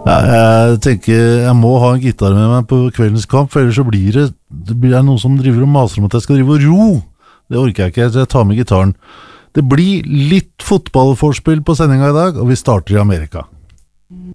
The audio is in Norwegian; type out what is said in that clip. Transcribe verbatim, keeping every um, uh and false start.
Ja, jeg tenker jeg må ha en gitar med meg på kveldens kamp, for ellers så blir det, det blir noen som driver og maser om at jeg skal drive og ro. Det orker jeg ikke, så jeg tar med gitaren. Det blir litt fotballforspill på sendinga i dag, og vi starter i Amerika.